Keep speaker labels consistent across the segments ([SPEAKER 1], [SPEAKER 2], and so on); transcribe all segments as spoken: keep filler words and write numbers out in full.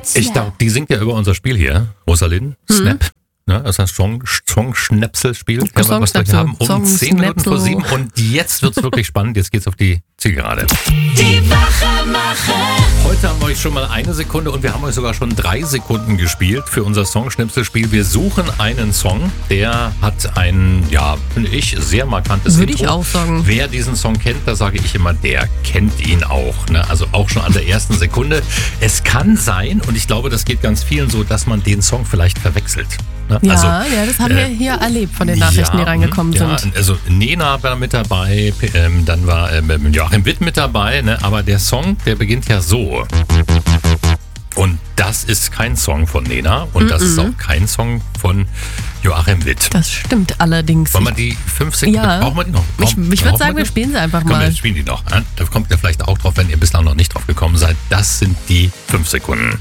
[SPEAKER 1] Ich glaube, die singt ja über unser Spiel hier, Rosalind, mhm. Snap. Ne, das heißt Song, Song-Schnäpsel-Spiel, was wir hier haben, um zehn Minuten vor sieben. Und jetzt wird's wirklich spannend. Jetzt geht's auf die Zielgerade.
[SPEAKER 2] Die Wachermacher.
[SPEAKER 1] Heute haben wir euch schon mal eine Sekunde und wir haben euch sogar schon drei Sekunden gespielt für unser Song-Schnipselspiel. Wir suchen einen Song, der hat ein, ja, finde ich, sehr markantes
[SPEAKER 3] Würde
[SPEAKER 1] Intro.
[SPEAKER 3] ich auch sagen.
[SPEAKER 1] Wer diesen Song kennt, da sage ich immer, der kennt ihn auch. Ne? Also auch schon an der ersten Sekunde. Es kann sein, und ich glaube, das geht ganz vielen so, dass man den Song vielleicht verwechselt. Ne?
[SPEAKER 3] Ja,
[SPEAKER 1] also,
[SPEAKER 3] ja, das haben
[SPEAKER 1] äh,
[SPEAKER 3] wir hier erlebt von den Nachrichten,
[SPEAKER 1] ja,
[SPEAKER 3] die reingekommen
[SPEAKER 1] ja,
[SPEAKER 3] sind.
[SPEAKER 1] Also Nena war mit dabei, ähm, dann war ähm, Joachim Witt mit dabei, ne? Aber der Song, der beginnt ja so. Und das ist kein Song von Nena und mm-mm. das ist auch kein Song von Joachim Witt.
[SPEAKER 3] Das stimmt allerdings.
[SPEAKER 1] Wollen wir die fünf Sekunden,
[SPEAKER 3] ja.
[SPEAKER 1] brauchen wir die noch?
[SPEAKER 3] Brauchen, ich ich würde sagen, wir spielen sie einfach
[SPEAKER 1] Komm,
[SPEAKER 3] mal.
[SPEAKER 1] wir spielen die noch. Da kommt ihr vielleicht auch drauf, wenn ihr bislang noch nicht drauf gekommen seid. Das sind die fünf Sekunden.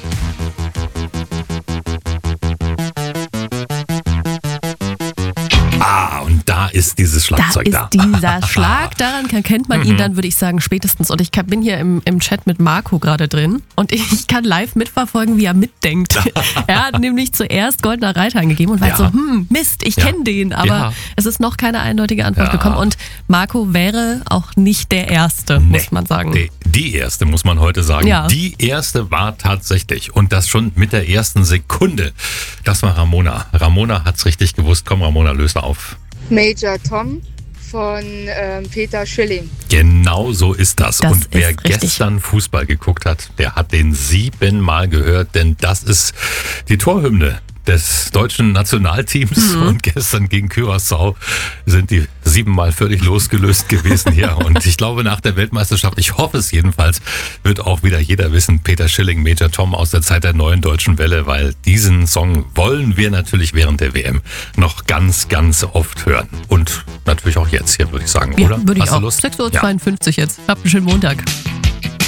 [SPEAKER 1] Ah, und da ist dieses Schlagzeug da.
[SPEAKER 3] Da ist dieser Schlag, daran kennt man ihn dann, würde ich sagen, spätestens. Und ich bin hier im, im Chat mit Marco gerade drin und ich kann live mitverfolgen, wie er mitdenkt. Er hat nämlich zuerst Goldener Reiter eingegeben und war
[SPEAKER 1] ja.
[SPEAKER 3] so, hm, Mist, ich
[SPEAKER 1] ja.
[SPEAKER 3] kenne den. Aber
[SPEAKER 1] ja.
[SPEAKER 3] es ist noch keine eindeutige Antwort
[SPEAKER 1] ja.
[SPEAKER 3] gekommen. Und Marco wäre auch nicht der Erste,
[SPEAKER 1] nee.
[SPEAKER 3] muss man sagen.
[SPEAKER 1] Die, die erste, muss man heute sagen.
[SPEAKER 3] Ja.
[SPEAKER 1] Die erste war tatsächlich. Und das schon mit der ersten Sekunde. Das war Ramona. Ramona hat's richtig gewusst. Komm, Ramona, löse auf.
[SPEAKER 4] Major Tom von ähm, Peter Schilling.
[SPEAKER 1] Genau so ist das.
[SPEAKER 3] das
[SPEAKER 1] und wer
[SPEAKER 3] ist
[SPEAKER 1] gestern Fußball geguckt hat, der hat den siebenmal gehört, denn das ist die Torhymne des deutschen Nationalteams. Mhm. Und gestern gegen Curaçao sind die siebenmal völlig losgelöst gewesen hier. Und ich glaube, nach der Weltmeisterschaft, ich hoffe es jedenfalls, wird auch wieder jeder wissen, Peter Schilling, Major Tom aus der Zeit der neuen deutschen Welle, weil diesen Song wollen wir natürlich während der W M noch ganz, ganz oft hören. Und natürlich auch jetzt hier, würde ich sagen,
[SPEAKER 3] ja,
[SPEAKER 1] oder?
[SPEAKER 3] Würde ich
[SPEAKER 1] Hast du
[SPEAKER 3] auch.
[SPEAKER 1] Lust?
[SPEAKER 3] sechs Uhr zweiundfünfzig ja. jetzt. Habt einen schönen Montag.